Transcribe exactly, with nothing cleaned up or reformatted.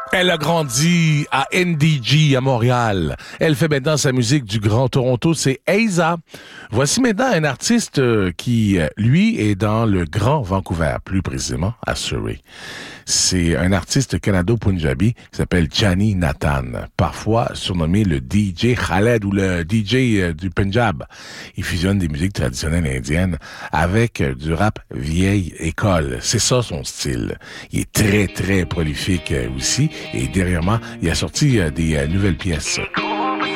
Elle a grandi à N D G à Montréal. Elle fait maintenant sa musique du Grand Toronto, c'est Aza. Voici maintenant un artiste qui, lui, est dans le Grand Vancouver, plus précisément à Surrey. C'est un artiste canado-punjabi qui s'appelle Chani Nathan, parfois surnommé le D J Khaled ou le D J du Punjab. Il fusionne des musiques traditionnelles indiennes avec du rap vieille école. C'est ça son style. Il est très, très prolifique aussi. Et derrière moi, il a sorti des nouvelles pièces.